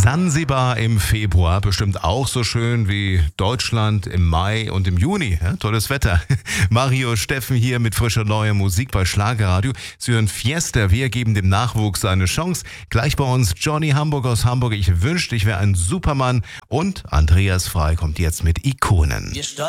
Sansibar im Februar, bestimmt auch so schön wie Deutschland im Mai und im Juni. Ja, tolles Wetter. Mario Steffen hier mit frischer neuer Musik bei Schlagerradio. Sie hören Fiesta, wir geben dem Nachwuchs eine Chance. Gleich bei uns Johnny Hamburg aus Hamburg. Ich wünschte, ich wäre ein Supermann. Und Andreas Frei kommt jetzt mit Ikonen.